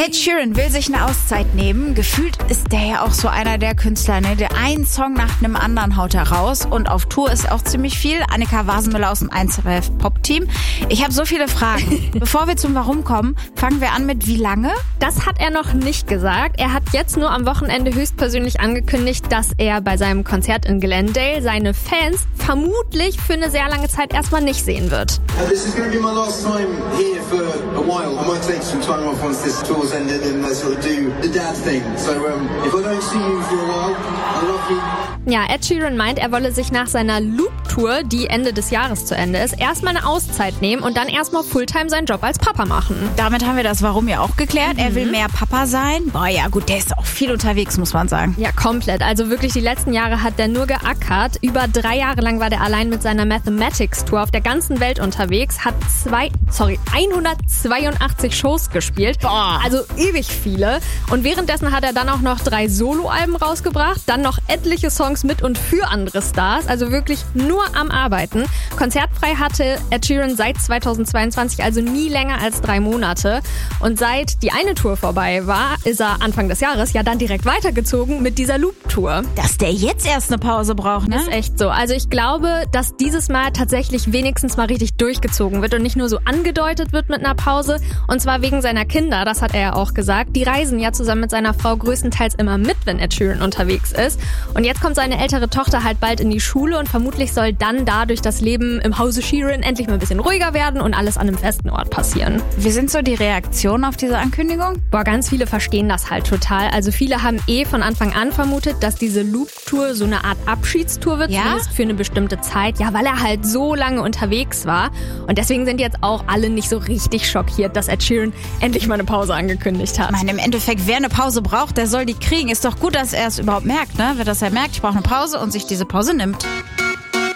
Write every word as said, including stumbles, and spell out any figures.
Ed Sheeran will sich eine Auszeit nehmen. Gefühlt ist der ja auch so einer der Künstler, ne? Der einen Song nach einem anderen haut er raus. Und auf Tour ist auch ziemlich viel. Annika Wasenmüller aus dem eins zwei Pop-Team. Ich habe so viele Fragen. Bevor wir zum Warum kommen, fangen wir an mit wie lange? Das hat er noch nicht gesagt. Er hat jetzt nur am Wochenende höchstpersönlich angekündigt, dass er bei seinem Konzert in Glendale seine Fans vermutlich für eine sehr lange Zeit erstmal nicht sehen wird. This is going to be my last time here for a while. I might take some time off once this tour's ended and I sort of do the dad thing. So um, if I don't see you for a while, I love you. Ja, Ed Sheeran meint, er wolle sich nach seiner Loop-Tour, die Ende des Jahres zu Ende ist, erstmal eine Auszeit nehmen und dann erstmal Fulltime seinen Job als Papa machen. Damit haben wir das Warum ja auch geklärt. Mhm. Er will mehr Papa sein. Boah, ja gut, der ist auch viel unterwegs, muss man sagen. Ja, komplett. Also wirklich die letzten Jahre hat der nur geackert. Über drei Jahre lang war der allein mit seiner Mathematics-Tour auf der ganzen Welt unterwegs, hat zwei, sorry, hundertzweiundachtzig Shows gespielt. Boah. Also ewig viele. Und währenddessen hat er dann auch noch drei Soloalben rausgebracht, dann noch etliche Songs mit und für andere Stars, also wirklich nur am Arbeiten. Konzertfrei hatte Ed Sheeran seit zweitausendzweiundzwanzig, also nie länger als drei Monate. Und seit die eine Tour vorbei war, ist er Anfang des Jahres ja dann direkt weitergezogen mit dieser Loop-Tour. Dass der jetzt erst eine Pause braucht, ne? Ist echt so. Also ich glaube, dass dieses Mal tatsächlich wenigstens mal richtig durchgezogen wird und nicht nur so angedeutet wird mit einer Pause. Und zwar wegen seiner Kinder, das hat er ja auch gesagt. Die reisen ja zusammen mit seiner Frau größtenteils immer mit, wenn Ed Sheeran unterwegs ist. Und jetzt kommt seine ältere Tochter halt bald in die Schule und vermutlich soll dann dadurch das Leben im Hause Sheeran endlich mal ein bisschen ruhiger werden und alles an einem festen Ort passieren. Wie sind so die Reaktionen auf diese Ankündigung? Boah, ganz viele verstehen das halt total. Also viele haben eh von Anfang an vermutet, dass diese Loop-Tour so eine Art Abschiedstour wird, ja? Zumindest für eine bestimmte Zeit. Ja, weil er halt so lange unterwegs war. Und deswegen sind jetzt auch alle nicht so richtig schockiert, dass Ed Sheeran endlich mal eine Pause angekündigt hat. Ich meine, im Endeffekt, wer eine Pause braucht, der soll die kriegen. Ist doch gut, dass er es überhaupt merkt, ne? Wenn das er merkt, ich brauche eine Pause und sich diese Pause nimmt.